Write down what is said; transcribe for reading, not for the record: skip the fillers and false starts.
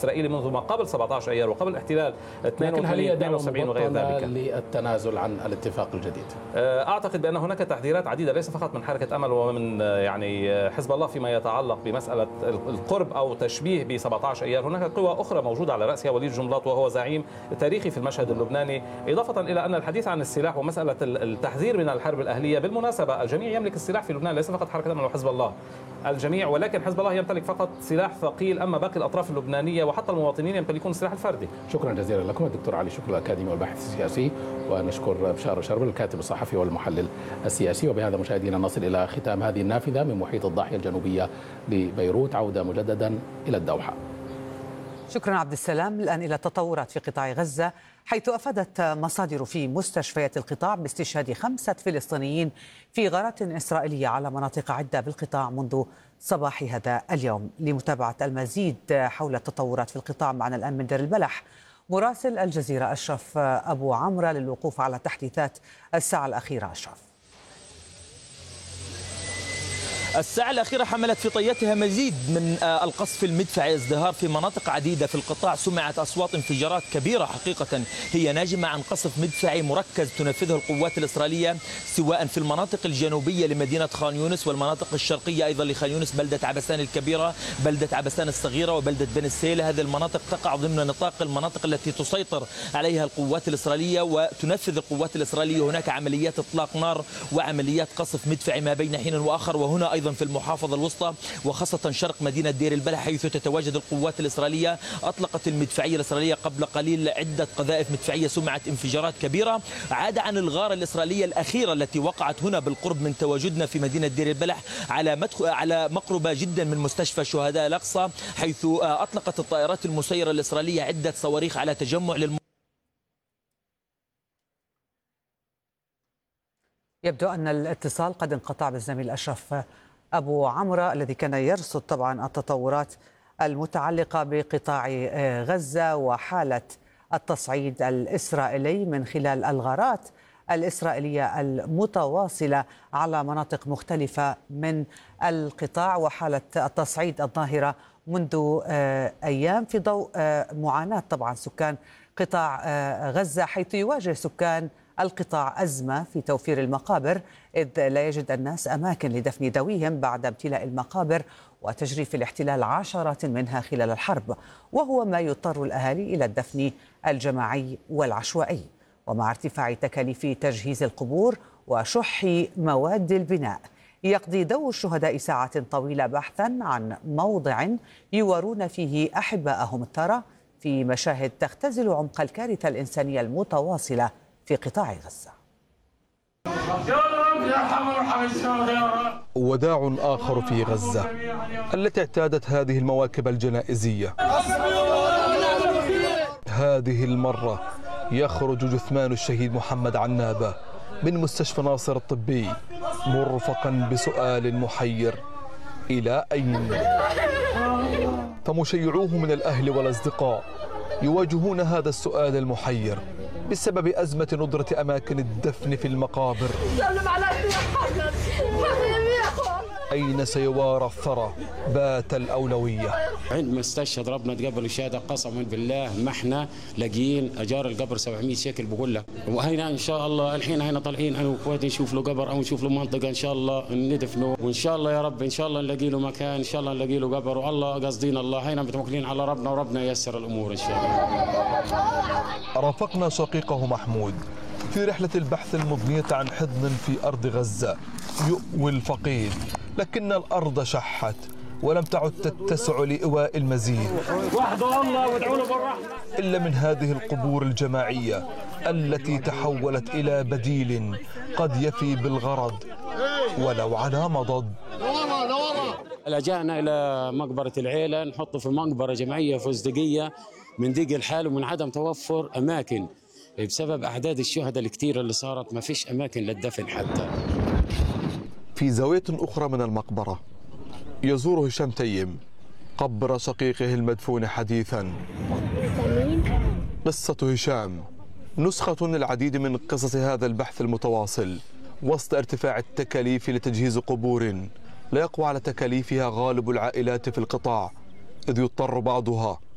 الإسرائيلي منذ ما قبل 17 أيار وقبل احتلال 72 وغير ذلك للتنازل عن الاتفاق الجديد. أعتقد بأن هناك تحذيرات عديدة ليس فقط من حركة أمل ومن يعني حزب الله فيما يتعلق بمسألة القرب أو تشبيه ب 17 أيار. هناك قوى أخرى موجودة على رأسها وليد جنبلاط وهو زعيم تاريخي في المشهد اللبناني، إضافة إلى أن الحديث عن السلاح ومسألة التحذير من الحرب الأهلية. بالمناسبة الجميع يملك السلاح في لبنان، ليس فقط حركة أمل وحزب الله، الجميع، ولكن حزب الله يمتلك فقط سلاح ثقيل، أما باقي الأطراف اللبنانية وحتى المواطنين يمتلكون السلاح الفردي. شكرا جزيلا لكم الدكتور علي شكر الأكاديمي والباحث السياسي، ونشكر بشار شربل الكاتب الصحفي والمحلل السياسي. وبهذا مشاهدينا نصل إلى ختام هذه النافذة من محيط الضاحية الجنوبية ببيروت. عودة مجددا إلى الدوحة. شكرا عبد السلام. الآن إلى التطورات في قطاع غزة، حيث أفادت مصادر في مستشفيات القطاع باستشهاد 5 فلسطينيين في غارات إسرائيلية على مناطق عدة بالقطاع منذ صباح هذا اليوم. لمتابعة المزيد حول التطورات في القطاع معنا الآن من دير البلح مراسل الجزيرة أشرف أبو عمرة للوقوف على تحديثات الساعة الأخيرة. أشرف. الساعة الأخيرة حملت في طياتها مزيد من القصف المدفعي، ازدهار في مناطق عديدة في القطاع، سمعت أصوات انفجارات كبيرة حقيقة هي ناجمة عن قصف مدفعي مركز تنفذه القوات الإسرائيلية سواء في المناطق الجنوبية لمدينة خان يونس والمناطق الشرقية أيضا لخان يونس، بلدة عبسان الكبيرة، بلدة عبسان الصغيرة وبلدة بن السيلة. هذه المناطق تقع ضمن نطاق المناطق التي تسيطر عليها القوات الإسرائيلية وتنفذ القوات الإسرائيلية هناك عمليات إطلاق نار وعمليات قصف مدفعي ما بين حين وآخر. وهنا أيضا في المحافظة الوسطى وخاصة شرق مدينة دير البلح حيث تتواجد القوات الإسرائيلية، أطلقت المدفعية الإسرائيلية قبل قليل عدة قذائف مدفعية، سمعت انفجارات كبيرة. عاد عن الغارة الإسرائيلية الأخيرة التي وقعت هنا بالقرب من تواجدنا في مدينة دير البلح على مقربة جدا من مستشفى شهداء الأقصى، حيث أطلقت الطائرات المسيرة الإسرائيلية عدة صواريخ على تجمع يبدو أن الاتصال قد انقطع بالزميل أشرف أبو عمرة الذي كان يرصد طبعا التطورات المتعلقة بقطاع غزة وحالة التصعيد الإسرائيلي من خلال الغارات الإسرائيلية المتواصلة على مناطق مختلفة من القطاع وحالة التصعيد الظاهرة منذ أيام في ضوء معاناة طبعا سكان قطاع غزة، حيث يواجه سكان القطاع أزمة في توفير المقابر، إذ لا يجد الناس أماكن لدفن ذويهم بعد امتلاء المقابر وتجريف الاحتلال عشرات منها خلال الحرب، وهو ما يضطر الأهالي إلى الدفن الجماعي والعشوائي. ومع ارتفاع تكاليف تجهيز القبور وشح مواد البناء، يقضي ذوو الشهداء ساعات طويلة بحثا عن موضع يوارون فيه أحباءهم الثرى في مشاهد تختزل عمق الكارثة الإنسانية المتواصلة في قطاع غزة. وداع آخر في غزة التي اعتادت هذه المواكب الجنائزية. هذه المرة يخرج جثمان الشهيد محمد عنابة من مستشفى ناصر الطبي مرفقا بسؤال محير: إلى أين؟ فمشيعوه من الأهل والأصدقاء يواجهون هذا السؤال المحير بسبب أزمة ندرة أماكن الدفن في المقابر. أين سيوارى الثرى بات الأولوية؟ عندما استشهد ربنا تقبل الشهادة قسما بالله ما احنا لاقيين أجار القبر 700 شيكل بقول لك، وهنا إن شاء الله الحين هنا طالعين أنا وأخواتي نشوف له قبر أو نشوف له منطقة إن شاء الله ندفنه، وإن شاء الله يا رب إن شاء الله نلاقي له مكان، إن شاء الله نلاقي له قبر، والله قصدين الله هنا متوكلين على ربنا وربنا ييسر الأمور إن شاء الله. رافقنا شقيقه محمود في رحلة البحث المضنية عن حضن في أرض غزة يؤوي الفقيد، لكن الأرض شحت ولم تعد تتسع لإواء المزيد إلا من هذه القبور الجماعية التي تحولت إلى بديل قد يفي بالغرض ولو على مضض. لجأنا إلى مقبرة العيلة، نحطه في مقبرة جماعية فزدقية من ضيق الحال ومن عدم توفر أماكن بسبب أعداد الشهداء الكثيرة اللي صارت، ما فيش أماكن للدفن حتى. في زاوية أخرى من المقبرة يزور هشام تيم قبر شقيقه المدفون حديثا. قصة هشام نسخة العديد من قصص هذا البحث المتواصل وسط ارتفاع التكاليف لتجهيز قبور لا يقوى على تكاليفها غالب العائلات في القطاع، إذ يضطر بعضها